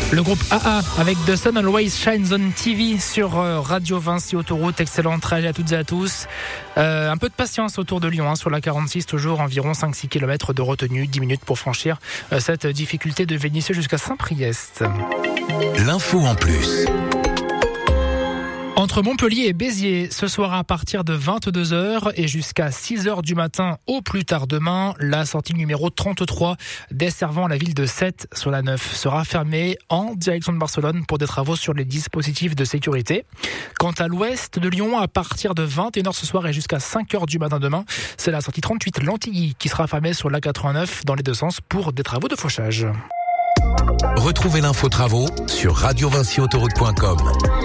Le groupe AA avec The Sun Always Shines on TV sur Radio Vinci Autoroute. Excellent trajet à toutes et à tous. Un peu de patience autour de Lyon, sur la 46, toujours environ 5-6 km de retenue, 10 minutes pour franchir cette difficulté de Vénissieux jusqu'à Saint-Priest. L'info en plus. Entre Montpellier et Béziers, ce soir à partir de 22h et jusqu'à 6h du matin au plus tard demain, la sortie numéro 33 desservant la ville de Sète sur la 9 sera fermée en direction de Barcelone pour des travaux sur les dispositifs de sécurité. Quant à l'ouest de Lyon, à partir de 21h ce soir et jusqu'à 5h du matin demain, c'est la sortie 38 Lantilly qui sera fermée sur la 89 dans les deux sens pour des travaux de fauchage. Retrouvez l'info travaux sur radiovinciautoroute.com.